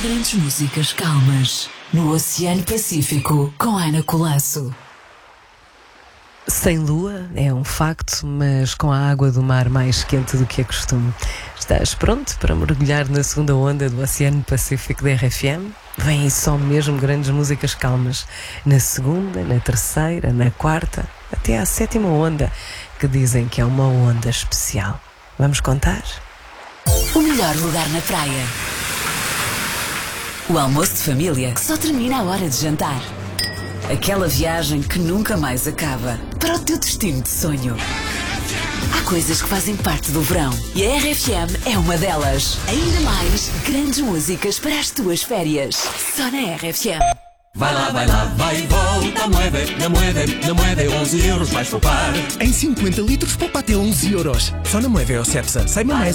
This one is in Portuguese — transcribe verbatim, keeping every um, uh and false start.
grandes músicas calmas no Oceano Pacífico com Ana Colasso. Sem lua é um facto, mas com a água do mar mais quente do que é costume. Estás pronto para mergulhar na segunda onda do Oceano Pacífico da R F M? Vêm só mesmo grandes músicas calmas. Na segunda, na terceira, na quarta, até à sétima onda, que dizem que é uma onda especial. Vamos contar? O melhor lugar na praia. O almoço de família que só termina à hora de jantar. Aquela viagem que nunca mais acaba para o teu destino de sonho. Há coisas que fazem parte do verão e a R F M é uma delas. Ainda mais grandes músicas para as tuas férias. Só na R F M. Vai lá, vai lá, vai e volta, mueve, na mueve, na mueve, onze euros vais poupar. Em cinquenta litros poupa até onze euros. Só na Moeve ou Cepsa. Saiba mais.